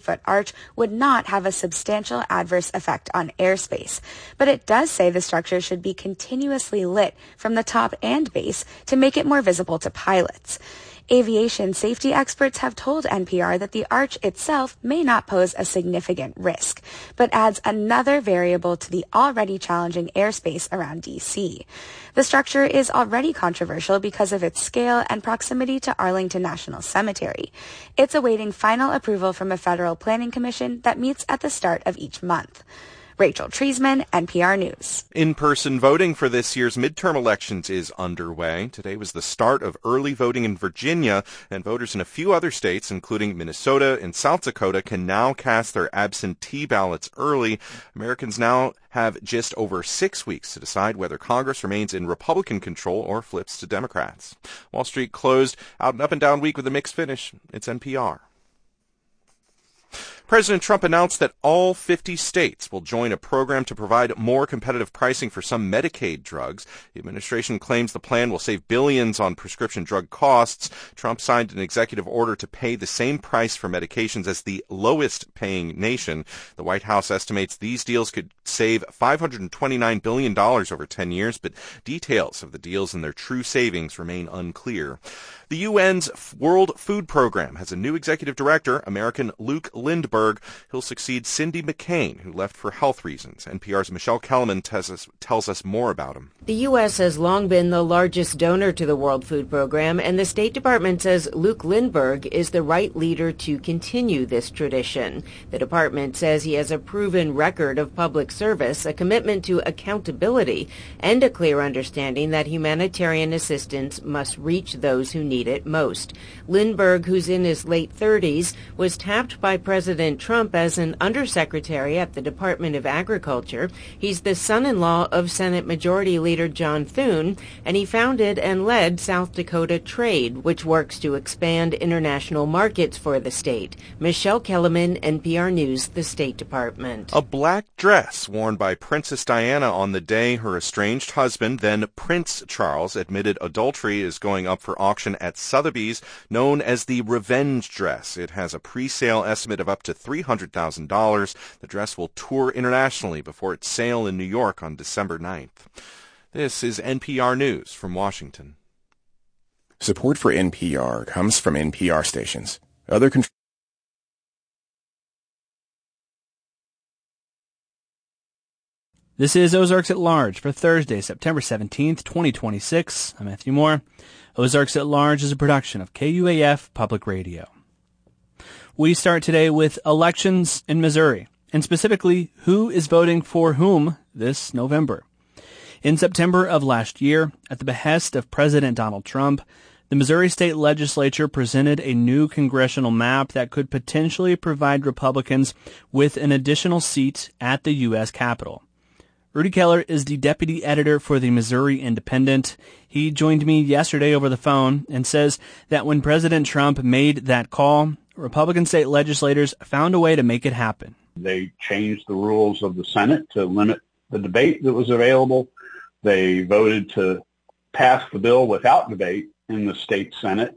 30-foot arch would not have a substantial adverse effect on airspace. But it does say the structure should be continuously lit from the top and base to make it more visible to pilots. Aviation safety experts have told NPR that the arch itself may not pose a significant risk, but adds another variable to the already challenging airspace around D.C. The structure is already controversial because of its scale and proximity to Arlington National Cemetery. It's awaiting final approval from a federal planning commission that meets at the start of each month. Rachel Treisman, NPR News. In-person voting for this year's midterm elections is underway. Today was the start of early voting in Virginia, and voters in a few other states, including Minnesota and South Dakota, can now cast their absentee ballots early. Americans now have just over 6 weeks to decide whether Congress remains in Republican control or flips to Democrats. Wall Street closed out an up-and-down week with a mixed finish. It's NPR. President Trump announced that all 50 states will join a program to provide more competitive pricing for some Medicaid drugs. The administration claims the plan will save billions on prescription drug costs. Trump signed an executive order to pay the same price for medications as the lowest-paying nation. The White House estimates these deals could save $529 billion over 10 years, but details of the deals and their true savings remain unclear. The UN's World Food Program has a new executive director, American Luke Lindberg. He'll succeed Cindy McCain, who left for health reasons. NPR's Michelle Kellerman tells us more about him. The U.S. has long been the largest donor to the World Food Program, and the State Department says Luke Lindberg is the right leader to continue this tradition. The department says he has a proven record of public service, a commitment to accountability, and a clear understanding that humanitarian assistance must reach those who need it most. Lindberg, who's in his late 30s, was tapped by President Trump as an undersecretary at the Department of Agriculture. He's the son-in-law of Senate Majority Leader John Thune, and he founded and led South Dakota Trade, which works to expand international markets for the state. Michelle Kellerman, NPR News, the State Department. A black dress worn by Princess Diana on the day her estranged husband, then Prince Charles, admitted adultery is going up for auction at Sotheby's, known as the Revenge Dress. It has a pre-sale estimate of up to $300,000. The dress will tour internationally before its sale in New York on December 9th. This is NPR News from Washington. Support for NPR comes from NPR stations. This is Ozarks at Large for Thursday, September 17th, 2026. I'm Matthew Moore. Ozarks at Large is a production of KUAF Public Radio. We start today with elections in Missouri, and specifically, who is voting for whom this November. In September of last year, at the behest of President Donald Trump, the Missouri State Legislature presented a new congressional map that could potentially provide Republicans with an additional seat at the U.S. Capitol. Rudy Keller is the deputy editor for the Missouri Independent. He joined me yesterday over the phone and says that when President Trump made that call, Republican state legislators found a way to make it happen. They changed the rules of the Senate to limit the debate that was available. They voted to pass the bill without debate in the state Senate.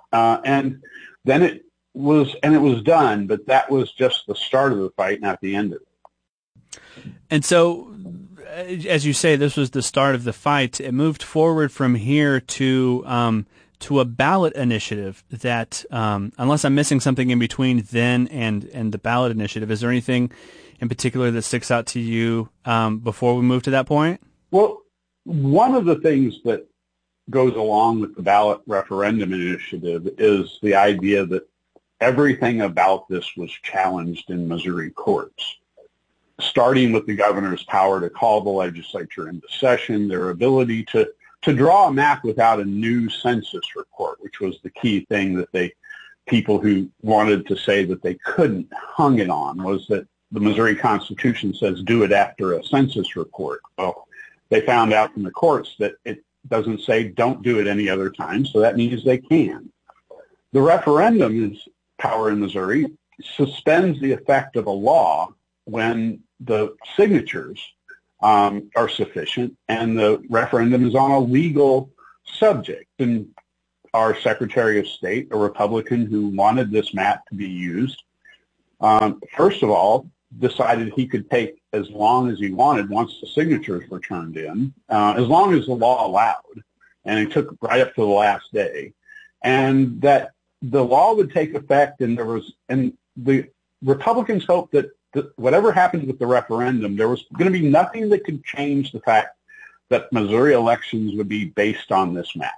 And then it was done, but that was just the start of the fight, not the end of it. And so, as you say, this was the start of the fight. It moved forward from here to a ballot initiative that, unless I'm missing something in between then and the ballot initiative, is there anything in particular that sticks out to you before we move to that point? Well, one of the things that goes along with the ballot referendum initiative is the idea that everything about this was challenged in Missouri courts, starting with the governor's power to call the legislature into session, their ability to draw a map without a new census report, which was the key thing that people who wanted to say that they couldn't hung it on, was that the Missouri Constitution says do it after a census report. Well, they found out from the courts that it doesn't say don't do it any other time, so that means they can. The referendum's power in Missouri suspends the effect of a law when the signatures are sufficient and the referendum is on a legal subject. And our Secretary of State, a Republican who wanted this map to be used, first of all, decided he could take as long as he wanted once the signatures were turned in, as long as the law allowed, and it took right up to the last day, and that the law would take effect, and the Republicans hoped that whatever happened with the referendum, there was going to be nothing that could change the fact that Missouri elections would be based on this map.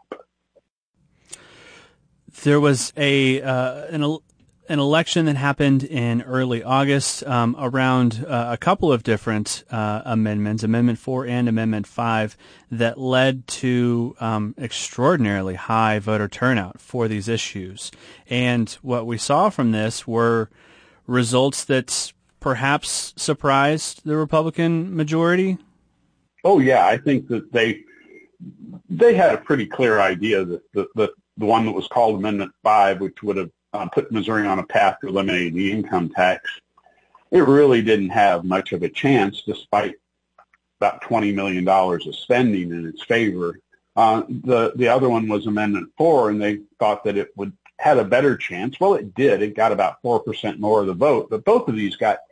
There was an election that happened in early August around a couple of different amendments, Amendment 4 and Amendment 5, that led to extraordinarily high voter turnout for these issues. And what we saw from this were results that perhaps surprised the Republican majority. Oh, yeah. I think that they had a pretty clear idea that the one that was called Amendment 5, which would have put Missouri on a path to eliminating the income tax, it really didn't have much of a chance, despite about $20 million of spending in its favor. The other one was Amendment 4, and they thought that it had a better chance. Well, it did. It got about 4% more of the vote, but both of these got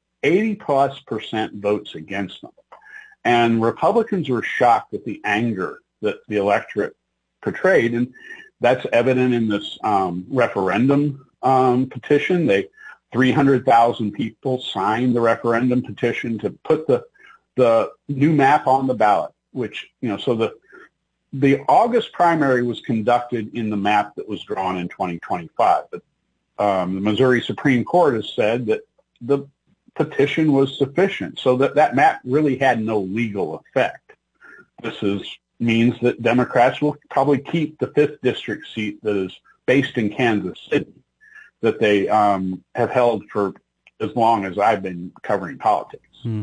80+% votes against them. And Republicans were shocked at the anger that the electorate portrayed, and that's evident in this referendum petition. 300,000 people signed the referendum petition to put the new map on the ballot, which, so the August primary was conducted in the map that was drawn in 2025. But the Missouri Supreme Court has said that the petition was sufficient, so that map really had no legal effect. This means that Democrats will probably keep the 5th district seat that is based in Kansas City, that they have held for as long as I've been covering politics.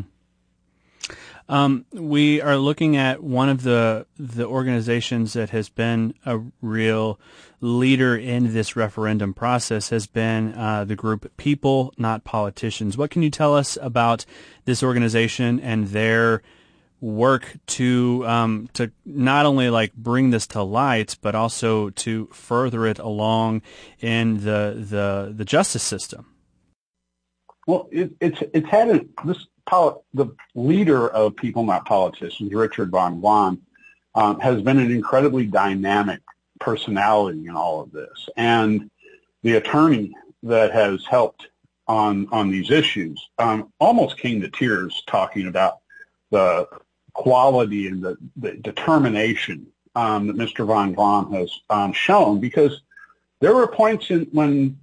We are looking at one of the organizations that has been a real leader in this referendum process has been the group People, Not Politicians. What can you tell us about this organization and their work to not only bring this to light, but also to further it along in the justice system? Well, it's had the leader of People Not Politicians, Richard Von Glahn, has been an incredibly dynamic personality in all of this, and the attorney that has helped on these issues almost came to tears talking about the quality and the determination that Mr. Von Glahn has shown, because there were points when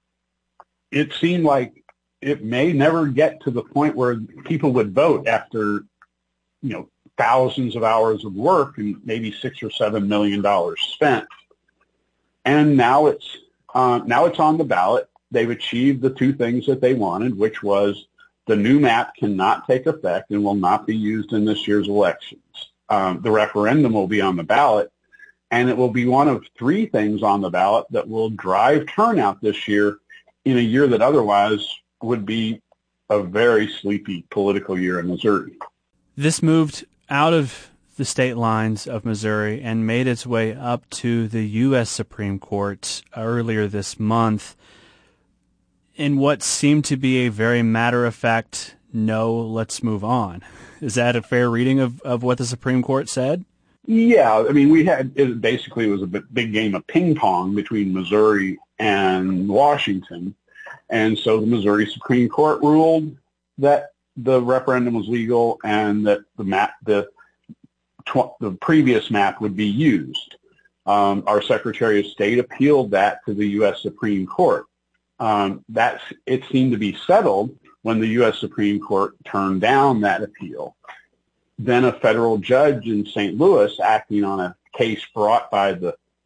it seemed like it may never get to the point where people would vote after, thousands of hours of work and maybe $6 or $7 million spent. And now it's on the ballot. They've achieved the two things that they wanted, which was the new map cannot take effect and will not be used in this year's elections. The referendum will be on the ballot, and it will be one of three things on the ballot that will drive turnout this year in a year that otherwise would be a very sleepy political year in Missouri. This moved out of the state lines of Missouri and made its way up to the U.S. Supreme Court earlier this month in what seemed to be a very matter-of-fact, no, let's move on. Is that a fair reading of what the Supreme Court said? Yeah, it basically was a big game of ping pong between Missouri and Washington. And so the Missouri Supreme Court ruled that the referendum was legal and that the previous map would be used. Our Secretary of State appealed that to the U.S. Supreme Court. It seemed to be settled when the U.S. Supreme Court turned down that appeal. Then a federal judge in St. Louis, acting on a case brought by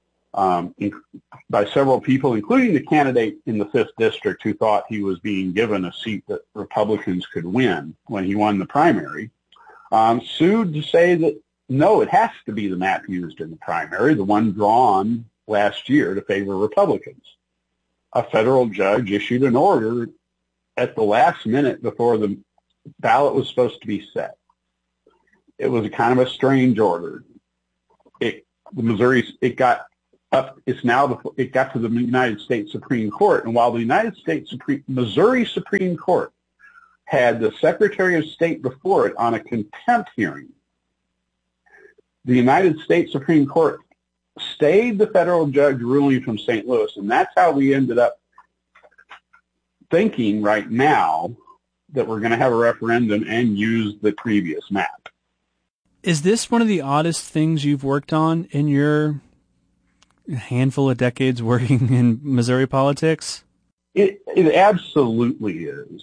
several people, including the candidate in the 5th district who thought he was being given a seat that Republicans could win when he won the primary, sued to say that, no, it has to be the map used in the primary, the one drawn last year to favor Republicans. A federal judge issued an order at the last minute before the ballot was supposed to be set. It was a kind of a strange order. It got it got to the United States Supreme Court. And while the Missouri Supreme Court had the Secretary of State before it on a contempt hearing, the United States Supreme Court stayed the federal judge ruling from St. Louis. And that's how we ended up thinking right now that we're going to have a referendum and use the previous map. Is this one of the oddest things you've worked on in your handful of decades working in Missouri politics? It absolutely is.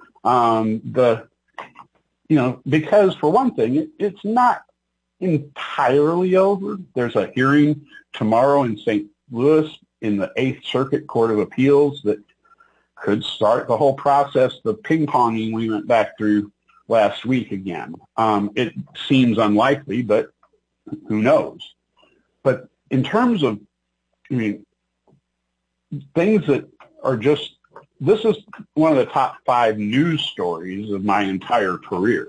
Because for one thing, it's not entirely over. There's a hearing tomorrow in St. Louis in the 8th Circuit Court of Appeals that could start the whole process, the ping-ponging we went back through last week again. It seems unlikely, but who knows? But in terms of, things that are just, this is one of the top 5 news stories of my entire career.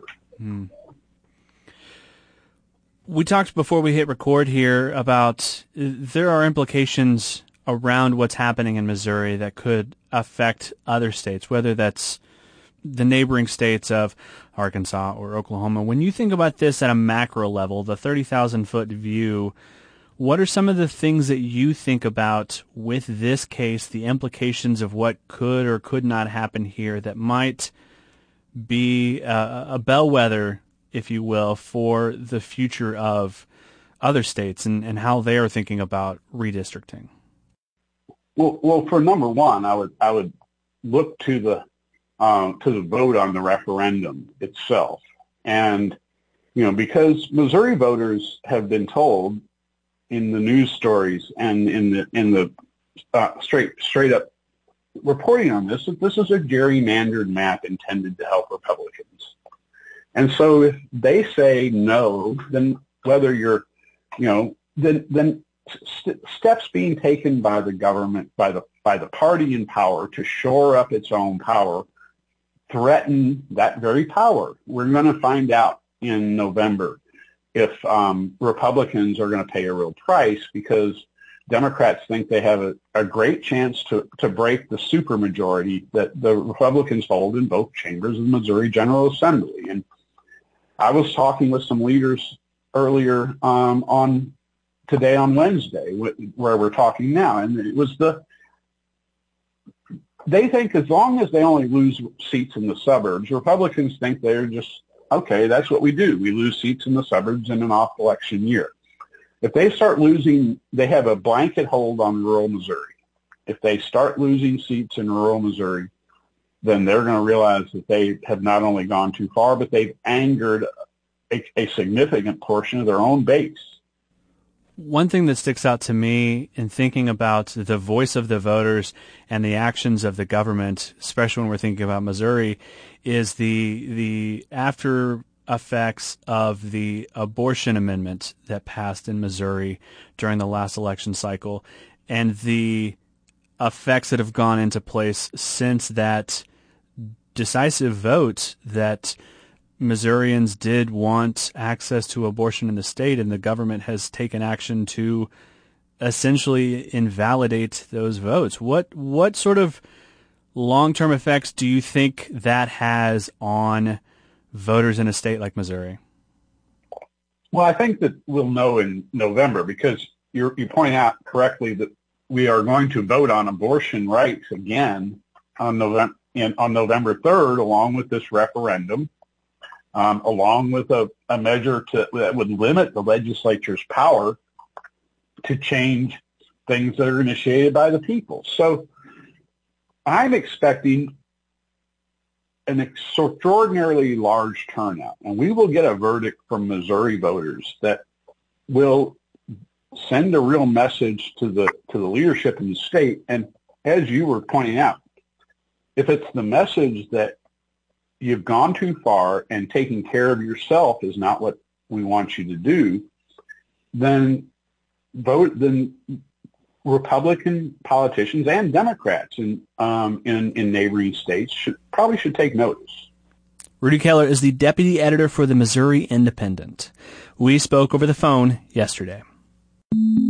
We talked before we hit record here about there are implications around what's happening in Missouri that could affect other states, whether that's the neighboring states of Arkansas or Oklahoma. When you think about this at a macro level, the 30,000-foot view, what are some of the things that you think about with this case, the implications of what could or could not happen here that might be a bellwether, if you will, for the future of other states and how they are thinking about redistricting? Well, for number one, I would look to the vote on the referendum itself, and because Missouri voters have been told in the news stories and in the straight up reporting on this that this is a gerrymandered map intended to help Republicans, and so if they say no, then whether you're then steps being taken by the government, by the party in power to shore up its own power, threaten that very power. We're going to find out in November if Republicans are going to pay a real price, because Democrats think they have a great chance to break the supermajority that the Republicans hold in both chambers of the Missouri General Assembly. And I was talking with some leaders earlier today on Wednesday, where we're talking now, and it was they think as long as they only lose seats in the suburbs, Republicans think they're just, okay, that's what we do. We lose seats in the suburbs in an off-election year. If they start losing, they have a blanket hold on rural Missouri. If they start losing seats in rural Missouri, then they're going to realize that they have not only gone too far, but they've angered a significant portion of their own base. One thing that sticks out to me in thinking about the voice of the voters and the actions of the government, especially when we're thinking about Missouri, is the after effects of the abortion amendment that passed in Missouri during the last election cycle, and the effects that have gone into place since that decisive vote that Missourians did want access to abortion in the state, and the government has taken action to essentially invalidate those votes. What sort of long-term effects do you think that has on voters in a state like Missouri? Well, I think that we'll know in November, because you point out correctly that we are going to vote on abortion rights again on November 3rd, along with this referendum. Along with a measure that would limit the legislature's power to change things that are initiated by the people. So I'm expecting an extraordinarily large turnout, and we will get a verdict from Missouri voters that will send a real message to the leadership in the state. And as you were pointing out, if it's the message that you've gone too far and taking care of yourself is not what we want you to do, then Republican politicians and Democrats in neighboring states should take notice. Rudy Keller is the deputy editor for the Missouri Independent. We spoke over the phone yesterday.